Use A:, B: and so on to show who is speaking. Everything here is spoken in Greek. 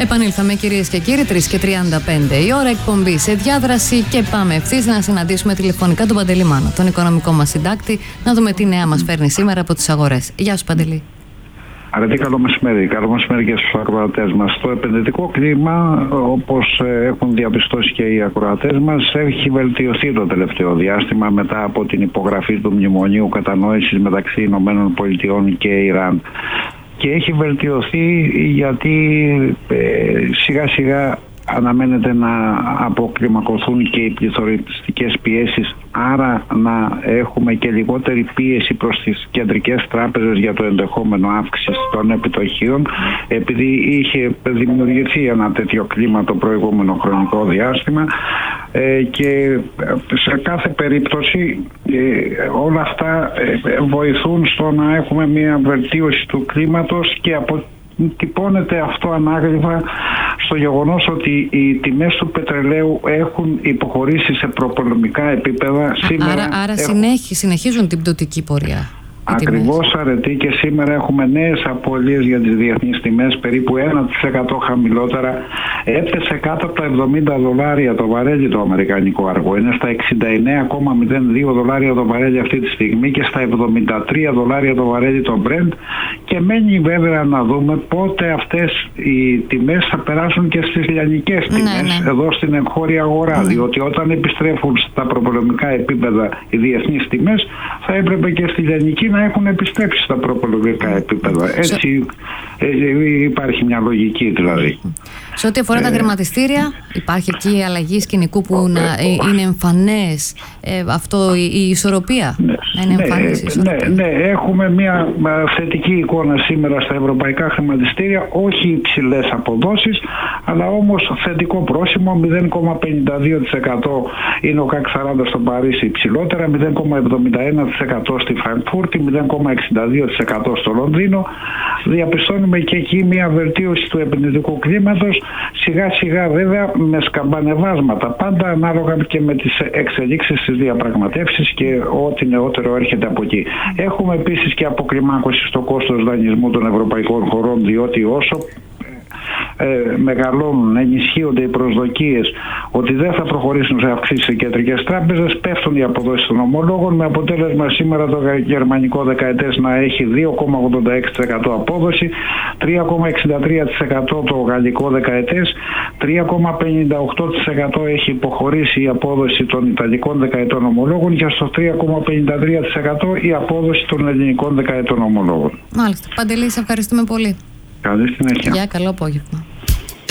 A: Επανήλθαμε, κυρίες και κύριοι, 3:35 η ώρα, εκπομπή σε διάδραση και πάμε ευθύς να συναντήσουμε τηλεφωνικά τον Παντελή Μάνο, τον οικονομικό μας συντάκτη, να δούμε τι νέα μας φέρνει σήμερα από τις αγορές. Γεια σου, Παντελή.
B: Αρετή, καλό μεσημέρι. Καλό μεσημέρι και στους ακροατές μας. Το επενδυτικό κλίμα, όπως έχουν διαπιστώσει και οι ακροατές μας, έχει βελτιωθεί το τελευταίο διάστημα μετά από την υπογραφή του Μνημονίου Κατανόησης μεταξύ Ηνωμένων Πολιτειών και Ιράν. Και έχει βελτιωθεί γιατί σιγά σιγά αναμένεται να αποκλιμακωθούν και οι πληθωριστικές πιέσεις, άρα να έχουμε και λιγότερη πίεση προς τις κεντρικές τράπεζες για το ενδεχόμενο αύξηση των επιτοκίων, επειδή είχε δημιουργηθεί ένα τέτοιο κλίμα το προηγούμενο χρονικό διάστημα, και σε κάθε περίπτωση όλα αυτά βοηθούν στο να έχουμε μια βελτίωση του κλίματος και τυπώνεται αυτό ανάγλυφα στο γεγονός ότι οι τιμές του πετρελαίου έχουν υποχωρήσει σε προπολεμικά επίπεδα.
A: Άρα συνεχίζουν την πτωτική πορεία.
B: Ακριβώς, Αρετή, και σήμερα έχουμε νέες απώλειες για τις διεθνείς τιμές, περίπου 1% χαμηλότερα. Έπεσε κάτω από τα $70 το βαρέλι το αμερικανικό αργό. Είναι στα $69,02 το βαρέλι αυτή τη στιγμή και στα $73 το βαρέλι το Brent, και μένει βέβαια να δούμε πότε αυτές οι τιμές θα περάσουν και στις λιανικές τιμές εδώ στην εγχώρια αγορά, διότι όταν επιστρέφουν στα προπολεμικά επίπεδα οι διεθνείς τιμές, θα έπρεπε και στη λιανική να έχουν επιστρέψει στα προπολογικά επίπεδα. Έτσι υπάρχει μια λογική δηλαδή.
A: Σε ό,τι αφορά τα χρηματιστήρια, υπάρχει εκεί η αλλαγή σκηνικού που να είναι εμφανές αυτό, η ισορροπία? Να είναι εμφανής η ισορροπία.
B: Ναι, έχουμε μια θετική εικόνα σήμερα στα ευρωπαϊκά χρηματιστήρια, όχι υψηλές αποδόσεις, αλλά όμως θετικό πρόσημο. 0,52% είναι ο ΚΑΚ 40 στο Παρίσι υψηλότερα, 0,71% στη Φραγκφούρτη, 0,62% στο Λονδίνο. Διαπιστώνουμε και εκεί μια βελτίωση του επενδυτικού κλίματος, σιγά σιγά βέβαια με σκαμπανεβάσματα, πάντα ανάλογα και με τις εξελίξεις στις διαπραγματεύσεις και ό,τι νεότερο έρχεται από εκεί. Έχουμε επίσης και αποκλιμάκωση στο κόστος δανεισμού των ευρωπαϊκών χωρών, διότι όσο μεγαλώνουν, ενισχύονται οι προσδοκίες ότι δεν θα προχωρήσουν σε αυξήσεις σε κεντρικές τράπεζες, πέφτουν οι αποδόσεις των ομολόγων, με αποτέλεσμα σήμερα το γερμανικό δεκαετές να έχει 2,86% απόδοση, 3,63% το γαλλικό δεκαετές, 3,58% έχει υποχωρήσει η απόδοση των ιταλικών δεκαετών ομολόγων και στο 3,53% η απόδοση των ελληνικών δεκαετών ομολόγων.
A: Μάλιστα. Παντελή, σε ευχαριστούμε πολύ.
B: Καλή συνέχεια.
A: Καλό απόγευμα.